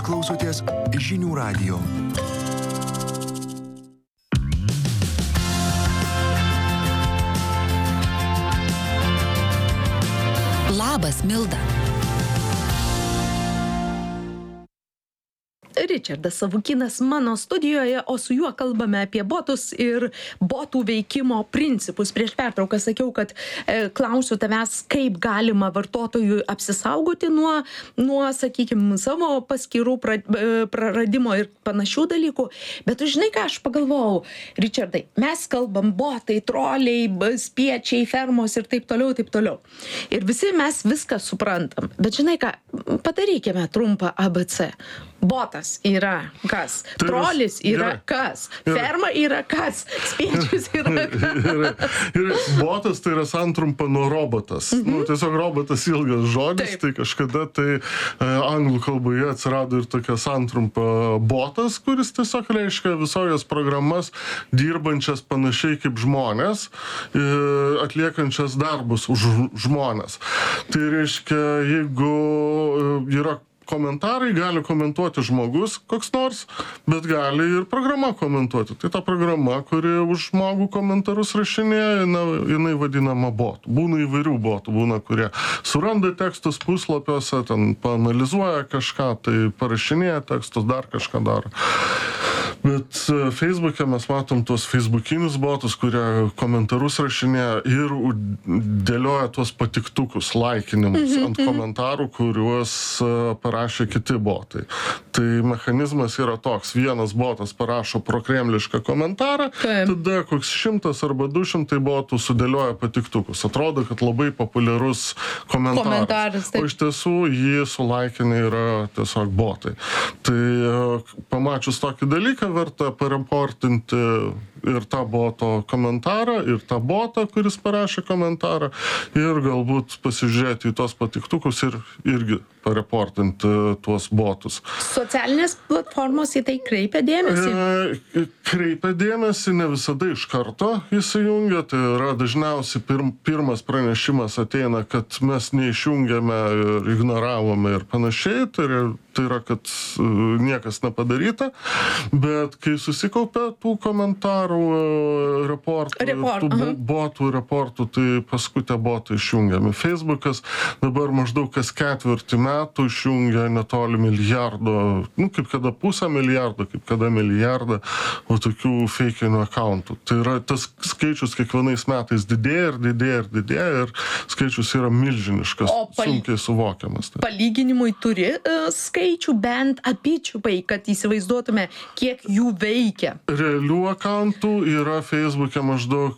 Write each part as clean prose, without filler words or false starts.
klausotės Žinių radijo. Labas, Milda. Ričardas Savukynas mano studijoje, o su juo kalbame apie botus ir botų veikimo principus. Prieš pertrauką sakiau, kad klausiu tavęs, kaip galima vartotojui apsisaugoti nuo sakykime, savo paskyrų praradimo ir panašių dalykų. Bet tu žinai, ką aš pagalvojau, Ričardai, mes kalbam botai, troliai, spiečiai, fermos ir taip toliau, taip toliau. Ir visi mes viską suprantam. Bet žinai ką, padarykime trumpą ABC. Botas yra kas? Trolis yra kas? Ferma yra kas? Spiečius yra kas? Ir botas tai yra santrumpa nuo robotas. Tiesiog robotas ilgas žodis, tai kažkada tai anglų kalboje atsirado ir tokia santrumpa botas, kuris tiesiog reiškia visojas programas dirbančias panašiai kaip žmonės, atliekančias darbus už žmonės. Tai reiškia, jeigu yra komentarai, gali komentuoti žmogus koks nors, bet gali ir programa komentuoti. Tai ta programa, kuri už žmogų komentarus rašinėja, jinai vadinama botu. Būna įvairių botų, būna, kurie suranda tekstus puslapiuose, ten paanalizuoja kažką, tai parašinėja tekstus, dar kažką daro. Bet Facebook'e mes matom tuos facebookinius botus, kurie komentarus rašinėja ir dėlioja tuos patiktukus, laikinimus ant komentarų, kuriuos parašė kiti botai. Tai mechanizmas yra toks, vienas botas parašo prokremlišką komentarą, tada koks 100 arba 200 botų sudėlioja patiktukus. Atrodo, kad labai populiarus komentaras. O iš tiesų jį sulaikinę yra tiesiog botai. Tai pamačius tokį dalyką, verta pareportinti ir tą boto komentarą, ir tą botą, kuris parašė komentarą, ir galbūt pasižiūrėti į tos patiktukus ir irgi pareportinti tuos botus. Socialinės platformos į tai kreipia dėmesį? Kreipia dėmesį, ne visada iš karto įsijungia, tai yra dažniausiai pirmas pranešimas ateina, kad mes neišjungiame ir ignoravome ir panašiai, tai yra, kad niekas nepadaryta, bet kai susikaupia tų komentarų, reportų, tų botų reportų, tai paskui tie botai išjungiami. Facebookas dabar maždaug kas ketvirtį metų išjungia netoli milijardo, kaip kada 500 milijardo, kaip kada milijardą, o tokių feikinių accountų. Tai yra tas skaičius kiekvienais metais didėja ir didėja ir didėja ir skaičius yra milžiniškas, sunkiai suvokiamas. Palyginimui turi skaičių bent apyčiupai, kad įsivaizduotume, kiek jų veikia? Realių accountų yra Facebook'e maždaug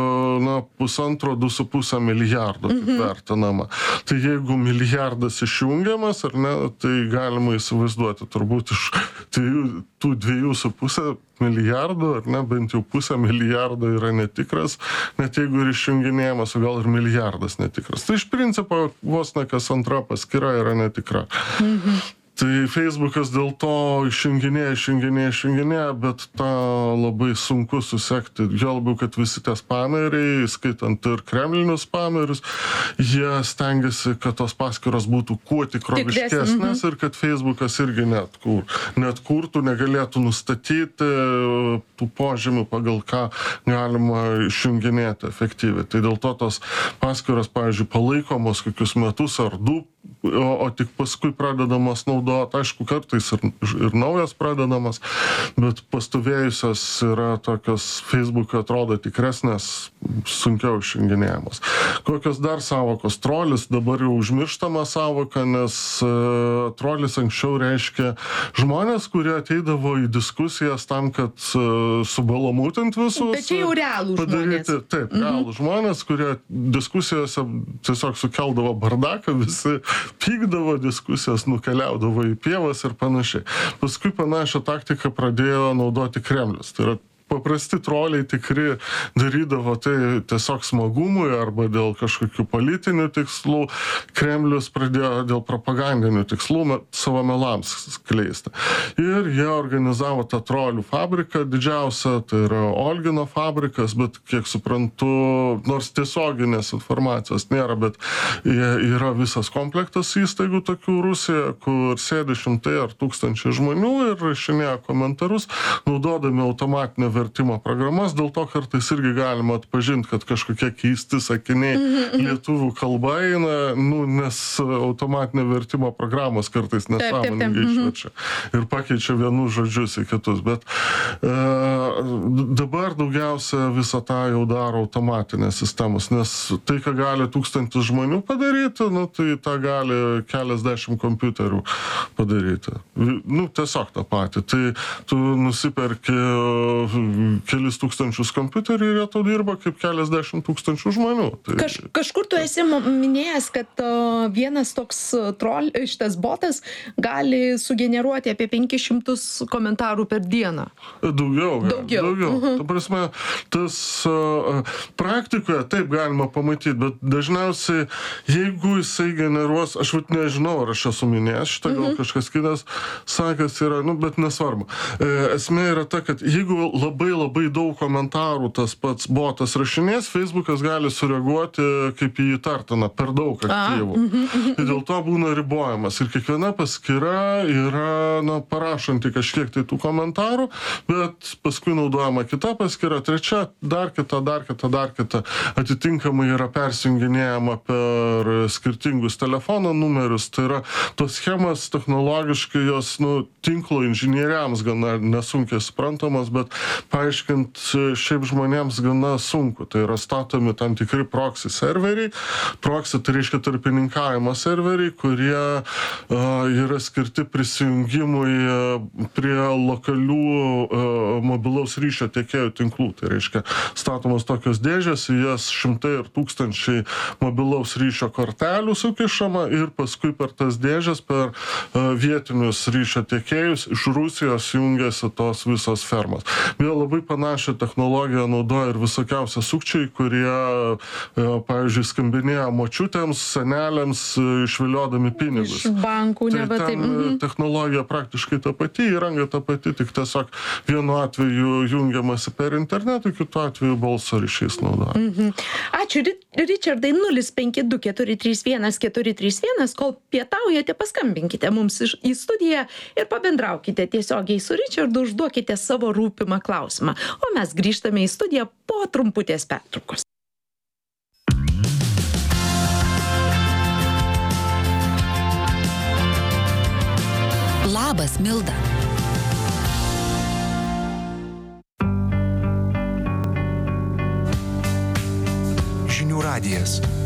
1,5–2,5 milijardo, kaip vertinama. Tai jeigu milijardas išjungiamas, ar ne, tai galima įsivaizduoti turbūt iš tų 2,5 milijardų, ar ne, bent jau 0,5 milijardo yra netikras, net jeigu ir išjunginėjamas, o gal ir milijardas netikras. Tai iš principo vos ne kas antra paskyra yra netikra. Tai Facebookas dėl to išjunginėja, bet tą labai sunku susekti. Jo labiau, kad visi tie spameriai, skaitant ir kremlinius spamerius, jie stengiasi, kad tos paskyros būtų kuo tikroviškesnės ir kad Facebookas irgi neatkurtų, negalėtų nustatyti tų požymių, pagal ką galima išjunginėti efektyviai. Tai dėl to tos paskyros, pavyzdžiui, palaikomos kokius metus ar 2, o tik paskui pradedamas naudoti, aišku, kartais ir naujas pradedamas, bet pastovėjusios yra tokios, Facebook'e atrodo tikresnės, sunkiau išjunginėjamos. Kokios dar savokos? Trolis dabar jau užmirštama savoka, nes trolis anksčiau reiškia žmonės, kurie ateidavo į diskusijas tam, kad subalamutinti visus. Bet čia jau realų žmonės. Taip, realų žmonės, kurie diskusijose tiesiog sukeldavo bardaką, visi pykdavo, diskusijos nukeliaudavo į pievas ir panašiai. Paskui panašią taktiką pradėjo naudoti Kremlius. Tai yra paprasti troliai tikri darydavo tai tiesiog smagumui arba dėl kažkokių politinių tikslų. Kremlius pradėjo dėl propagandinių tikslų savo melams skleisti. Ir jie organizavo tą trolių fabriką didžiausią, tai yra Olgino fabrikas, bet kiek suprantu, nors tiesioginės informacijos nėra, bet yra visas komplektas įstaigų tokių Rusijoje, kur sėdi šimtai ar tūkstančiai žmonių ir rašinėja komentarus, naudodami automatinę vertimo programas. Dėl to kartais irgi galima atpažinti, kad kažkokie keisti sakiniai lietuvių kalba eina, nes automatinė vertimo programos kartais nesąmoningai išverčia ir pakeičia vienus žodžius į kitus. Bet dabar daugiausia visą tą jau daro automatinės sistemos, nes tai, ką gali 1000 žmonių padaryti, tai tą gali keliasdešimt kompiuterių padaryti. Tiesiog tą patį. Tai tu nusiperki kelis tūkstančius kompiuterių ir jie tau dirba kaip keliasdešimt tūkstančių žmonių. Tai... Kažkur tu esi minėjęs, kad vienas toks šitas botas gali sugeneruoti apie 500 komentarų per dieną. Daugiau. Ta prasme, tas praktikoje taip galima pamatyti, bet dažniausiai, jeigu jisai generuos, aš nežinau, ar aš esu minėjęs šitą, gal kažkas kitas sakęs yra, bet nesvarbu. Esmė yra ta, kad jeigu labai daug komentarų tas pats botas rašinės, Facebookas gali sureaguoti kaip į įtartiną, per daug aktyvų. Tai dėl to būna ribojamas. Ir kiekviena paskyra yra, parašanti kažkiek tai tų komentarų, bet paskui naudojama kita paskyra, trečia, dar kita. Atitinkamai yra persijunginėjama per skirtingus telefono numerius. Tai yra tos schemas technologiškai jos, tinklo inžinieriams gana nesunkiai suprantamas, bet paaiškinti šiaip žmonėms gana sunku. Tai yra statomi tam tikri proxy serveriai. Proxy tai reiškia tarpininkavimo serveriai, kurie yra skirti prisijungimui prie lokalių mobilaus ryšio tiekėjų tinklų. Tai reiškia statomos tokios dėžės, į jas šimtai ir tūkstančiai mobilaus ryšio kortelių sukišama ir paskui per tas dėžės, per vietinius ryšio tiekėjus iš Rusijos jungiasi tos visos fermos. Vėl labai panašią technologiją naudoja ir visokiausia sukčiai, kurie, pavyzdžiui, skambinėja močiutėms, seneliams, išviliodami pinigus. Iš bankų, nebe taip. Technologija praktiškai ta pati, įranga ta pati, tik tiesiog vienu atveju jungiamasi per internetą, kitu atveju balso ryšiais naudoja. Ačiū, Richardai, 052 431 431, kol pietaujate, paskambinkite mums į studiją ir pabendraukite tiesiogiai su Richardu, užduokite savo rūpimą klausimą. O mes grįžtame į studiją po trumputės pertraukos. Labas, Milda. Žinių radijas.